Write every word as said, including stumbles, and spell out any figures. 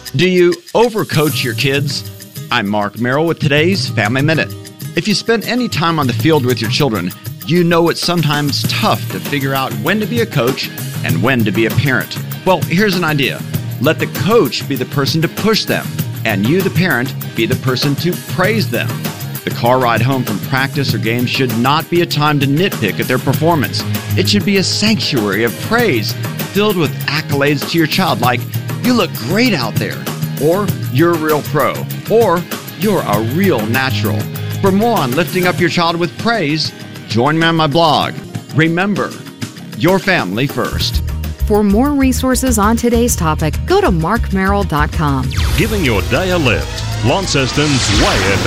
Do you overcoach your kids? I'm Mark Merrill with today's Family Minute. If you spend any time on the field with your children, you know it's sometimes tough to figure out when to be a coach and when to be a parent. Well, here's an idea. Let the coach be the person to push them, and you, the parent, be the person to praise them. The car ride home from practice or games should not be a time to nitpick at their performance. It should be a sanctuary of praise filled with accolades to your child like, "You look great out there," or "You're a real pro," or "You're a real natural." For more on lifting up your child with praise, join me on my blog. Remember, your family first. For more resources on today's topic, go to mark merrill dot com. Giving your day a lift. Lawn Systems Y F M.